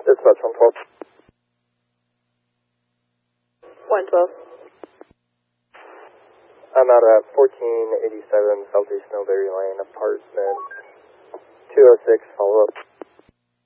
Dispatch 112. 112. I'm out at 1487 Southeast Millberry Lane, apartment 206, follow up.